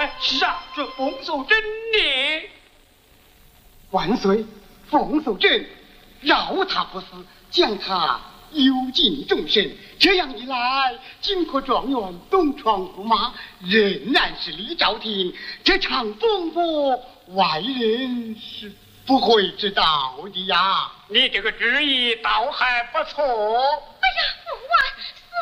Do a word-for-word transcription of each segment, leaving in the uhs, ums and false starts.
哎，是啊，这冯守贞呢？ 万岁，冯守贞饶他不死，将他幽禁终身。这样一来，金科状元东床驸马仍然是李兆廷，这场风波外人是不会知道的呀。 你这个主意倒还不错。 哎呀，父王，死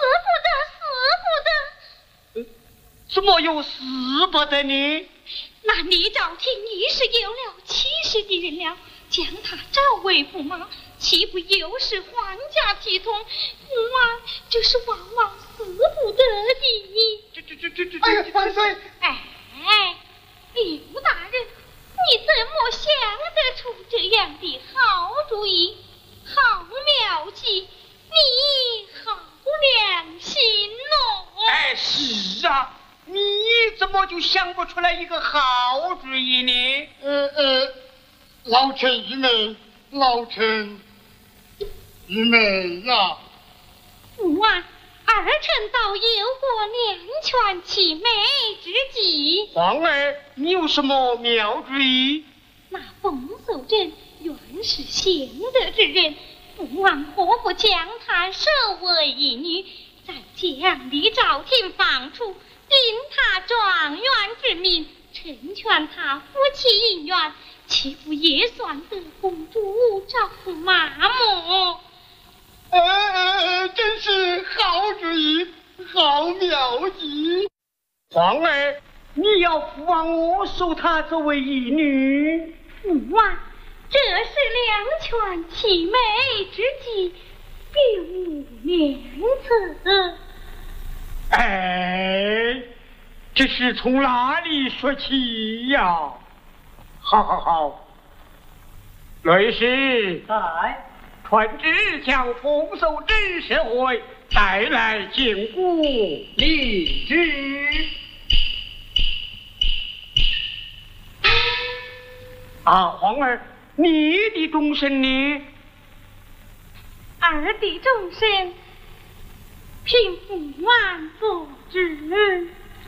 不得，死不得！ 怎么有死不得呢？ 那李兆廷已是有了七十的人了，将他召为驸马，岂不又是皇家体统？父王这是往往死不得的。 这这这这这！ 哎呀，万岁！ 哎，刘大人，你怎么想得出这样的好主意、好妙计？你好良心哦！ 哎，是啊，你怎么就想不出来一个好主意呢？ 呃呃，老臣愚昧，老臣愚昧呀。 父王，儿臣倒有过两全其美之计。 皇儿，你有什么妙主意？ 那冯守贞原是贤德之人，父王何不将他收为义女，再将李兆廷放出，定他状元之名，成全他夫妻姻缘，岂不也算得公主找妈母？ 呃呃，真是好主意，好妙计。 皇儿，你要父王我收她作为义女？ 父王，这是两全其美之计，并无两次。 哎，这是从哪里说起呀？好好好，雷氏， 在。 传旨将冯守贞社会带来见顾。 立旨。 啊，皇儿，你的终身呢？ 儿的终身，凭父王做主。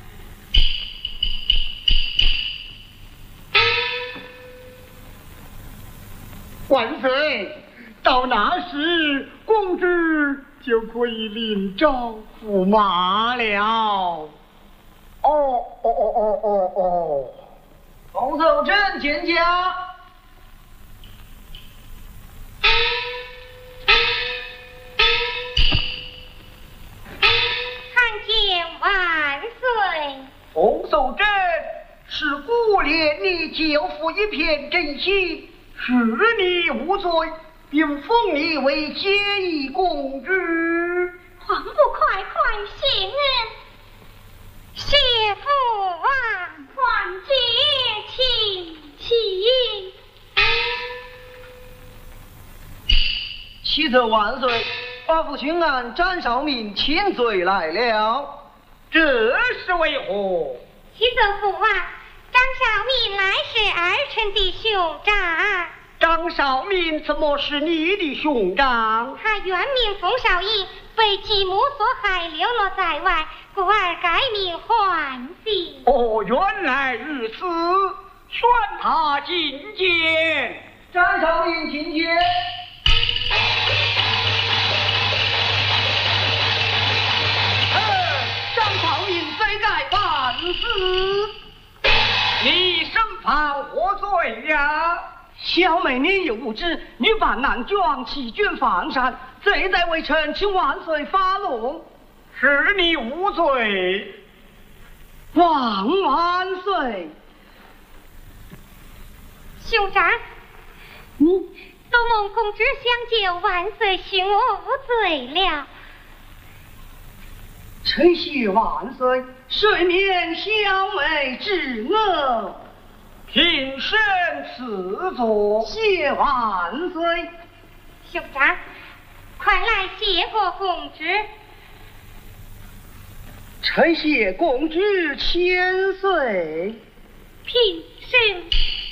万岁！到那时，公主就可以领召驸马了。哦哦哦哦哦哦！ 冯守贞见驾。 参见万岁。 冯守贞是故怜你舅父一片真心，使你无罪，并封你为结义公主。 皇不快快谢恩，谢父王皇节请起。 启奏万岁，八府巡按詹绍明千罪来了。 这是为何？ 启奏父王，张绍明乃是儿臣的兄长。 张绍明怎么是你的兄长？ 他原名冯绍义，被继母所害，流落在外，故而改名唤姓。 哦，原来如此，宣他觐见。 詹绍明觐见。 张绍明罪该万死。你身犯何罪呀？ 小妹年幼无知，女扮男装，弃捐放山，罪在为臣，请万岁发落。 是你无罪。 望万岁。 兄长，你都蒙公主相救，万岁许我无罪了。 臣谢万岁，谁免小妹之恶？ 平身赐座。 谢万岁。 兄长，快来谢过公主。 臣谢公主千岁。 平身。